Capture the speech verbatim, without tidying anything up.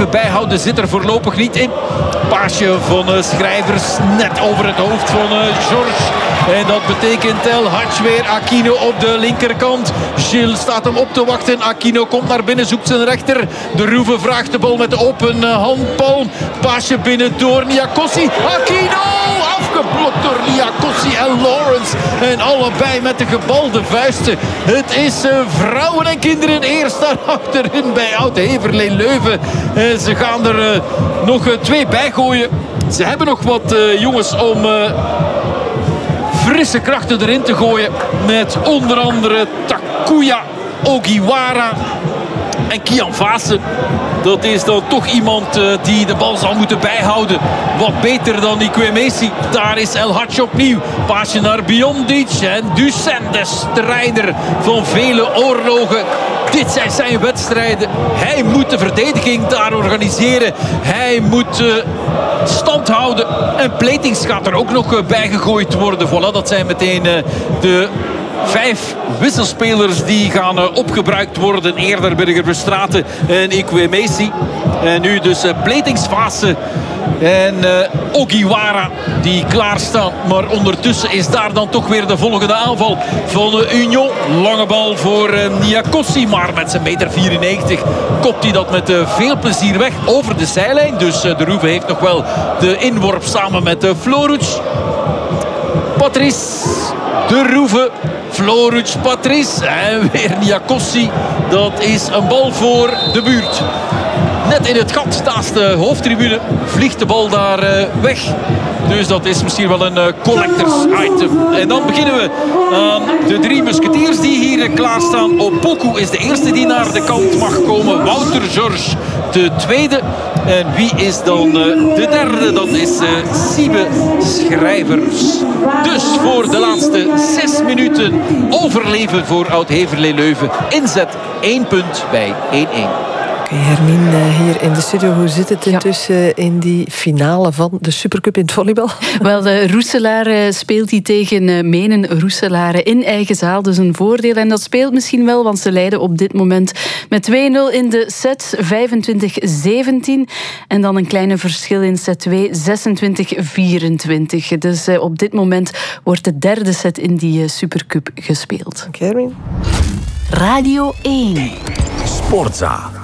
blijven bijhouden zit er voorlopig niet in. Paasje van uh, Schrijvers net over het hoofd van uh, George. En dat betekent El Hadj weer Aquino op de linkerkant. Gilles staat hem op te wachten. Aquino komt naar binnen, zoekt zijn rechter. De Roeve vraagt de bal met de open uh, handpalm. Paasje binnen door Niakossi. Aquino! Afgeblokt door Niakossi en Lawrence. En allebei met de gebalde vuisten. Het is uh, vrouwen en kinderen eerst daar achterin bij Oud-Heverlee Leuven. Uh, ze gaan er uh, nog uh, twee bij gooien. Ze hebben nog wat uh, jongens om... Uh, frisse krachten erin te gooien. Met onder andere Takuya Ogiwara en Kian Vaassen. Dat is dan toch iemand uh, die de bal zal moeten bijhouden. Wat beter dan Ikwemesi. Daar is El Hadj opnieuw. Paasje naar Biondic. En Ducen, de strijder van vele oorlogen. Dit zijn zijn wedstrijden. Hij moet de verdediging daar organiseren. Hij moet uh, stand houden. En Platings gaat er ook nog uh, bij gegooid worden. Voilà, dat zijn meteen uh, de... Vijf wisselspelers die gaan uh, opgebruikt worden. Eerder Birger Verstraeten en Ikwemesi. En nu dus uh, Platings, Vaassen en uh, Ogiwara die klaarstaan. Maar ondertussen is daar dan toch weer de volgende aanval van uh, Union. Lange bal voor uh, Niakossi. Maar met zijn meter vierennegentig kopt hij dat met uh, veel plezier weg over de zijlijn. Dus uh, de Roeve heeft nog wel de inworp samen met uh, Floruc. Patrice, de Roeve, Floruc, Patrice en weer Niakossi. Dat is een bal voor de buurt. Net in het gat naast de hoofdtribune vliegt de bal daar uh, weg. Dus dat is misschien wel een uh, collectors item. En dan beginnen we aan de drie musketiers die hier uh, klaarstaan. Opoku is de eerste die naar de kant mag komen. Wouter George de tweede. En wie is dan uh, de derde? Dat is uh, Siebe Schrijvers. Dus voor de laatste zes minuten overleven voor Oud-Heverlee Leuven. Inzet één punt bij één-één. Hermine, hier in de studio, hoe zit het intussen ja. in die finale van de Supercup in het volleybal? Wel, de Roeselaar speelt die tegen Menen Roeselaar in eigen zaal. Dus een voordeel. En dat speelt misschien wel, want ze leiden op dit moment met twee nul in de set, vijfentwintig zeventien. En dan een kleine verschil in set twee, zesentwintig vierentwintig. Dus op dit moment wordt de derde set in die Supercup gespeeld. Oké, Hermine. Radio één. Sportza.